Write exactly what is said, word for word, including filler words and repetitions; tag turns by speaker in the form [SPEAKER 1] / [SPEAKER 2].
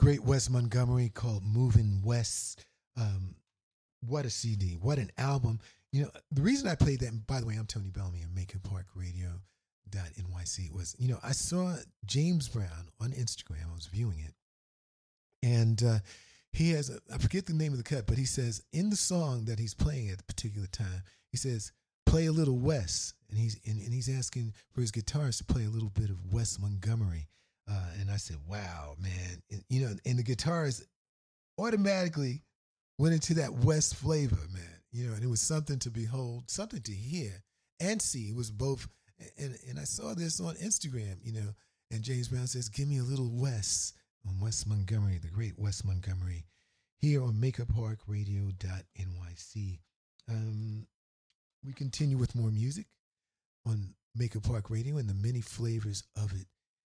[SPEAKER 1] great Wes Montgomery called Moving West. Um, what a C D. What an album. You know, the reason I played that, and by the way, I'm Tony Bellamy of Maker Park Radio dot N Y C, was, you know, I saw James Brown on Instagram. I was viewing it. And uh, he has, a, I forget the name of the cut, but he says in the song that he's playing at the particular time, he says, play a little Wes. And he's, and, and he's asking for his guitarist to play a little bit of Wes Montgomery. Uh, and I said, wow, man. And, you know, and the guitarist automatically went into that West flavor, man. You know, and it was something to behold, something to hear and see. It was both. And, and I saw this on Instagram, you know, and James Brown says, give me a little Wes on Wes Montgomery, the great Wes Montgomery, here on Maker Park Radio dot N Y C. Um, we continue with more music on Maker Park Radio and the many flavors of it